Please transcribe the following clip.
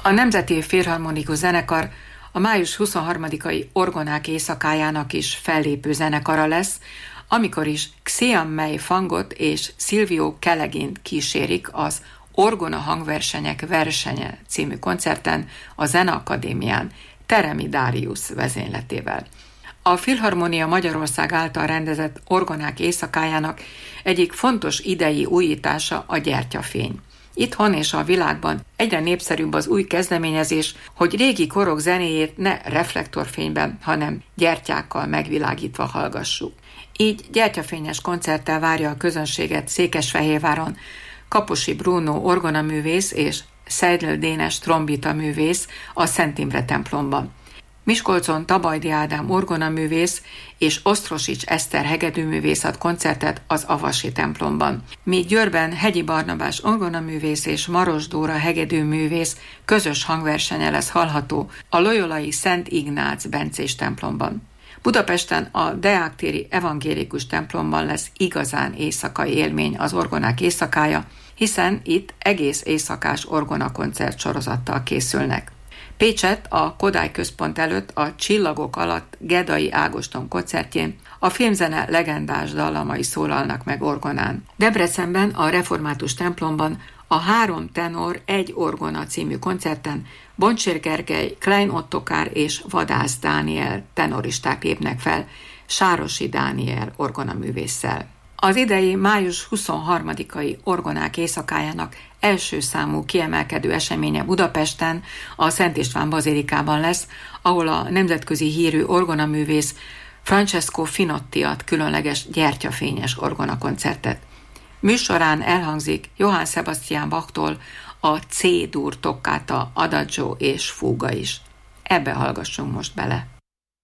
A Nemzeti Filharmonikus Zenekar a május 23-ai Orgonák éjszakájának is fellépő zenekara lesz, amikor is Xian Mei Fangot és Silvio Kellegint kísérik az Orgona hangversenyek versenye című koncerten a Zeneakadémián Teremi Darius vezényletével. A Filharmonia Magyarország által rendezett Orgonák éjszakájának egyik fontos idei újítása a gyertyafény. Itthon és a világban egyre népszerűbb az új kezdeményezés, hogy régi korok zenéjét ne reflektorfényben, hanem gyertyákkal megvilágítva hallgassuk. Így gyertyafényes koncerttel várja a közönséget Székesfehérváron Kaposi Bruno orgonaművész és Seidl Dénes trombita művész a Szent Imre templomban. Miskolcon Tabajdi Ádám orgonaművész és Osztrosics Eszter hegedűművész ad koncertet az Avasi templomban, míg Győrben Hegyi Barnabás orgonaművész és Maros Dóra hegedűművész közös hangversenye lesz hallható a loyolai Szent Ignác bencés templomban. Budapesten a Deák téri evangélikus templomban lesz igazán éjszakai élmény az Orgonák éjszakája, hiszen itt egész éjszakás orgonakoncert sorozattal készülnek. Pécsett a Kodály Központ előtt a Csillagok alatt Gedai Ágoston koncertjén a filmzene legendás dallamai szólalnak meg orgonán. Debrecenben a Református templomban a 3 tenor, 1 orgona című koncerten Boncsér Gergely, Klein Ottokár és Vadász Dániel tenoristák lépnek fel Sárosi Dániel orgonaművésszel. Az idei május 23-ai Orgonák éjszakájának első számú kiemelkedő eseménye Budapesten a Szent István bazilikában lesz, ahol a nemzetközi hírű orgonaművész Francesco Finotti ad különleges gyertyafényes orgonakoncertet. Műsorán elhangzik Johann Sebastian Bachtól a C-dur toccata, adagio és fúga is. Ebbe hallgassunk most bele.